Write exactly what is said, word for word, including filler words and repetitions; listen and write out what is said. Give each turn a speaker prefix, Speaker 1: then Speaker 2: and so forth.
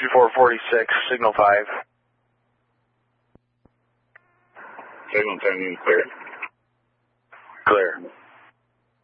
Speaker 1: fifty-four forty-six, signal five.
Speaker 2: Signal ten, clear.
Speaker 1: Clear.